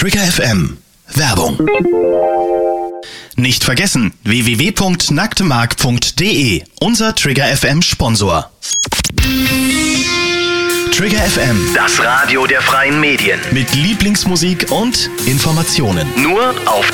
Trigger FM Werbung. Nicht vergessen, www.nacktemark.de, unser Trigger FM Sponsor. Trigger FM, das Radio der freien Medien. mit Lieblingsmusik und Informationen. Nur auf